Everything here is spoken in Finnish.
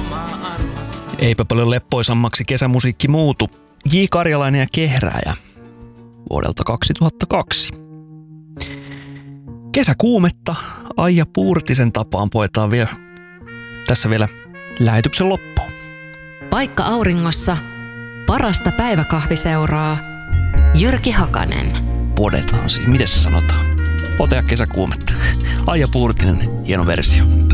Eipä paljon leppoisammaksi kesämusiikki muutu. J. Karjalainen ja Kehrääjä vuodelta 2002. Kesäkuumetta Aija Puurtisen tapaan poetaan tässä vielä lähetyksen loppuun. Paikka auringossa, parasta päiväkahviseuraa, Jyrki Hakanen. Podetaan siinä. Miten se sanotaan? Otea kesäkuumetta. Aija Puurtinen, hieno versio.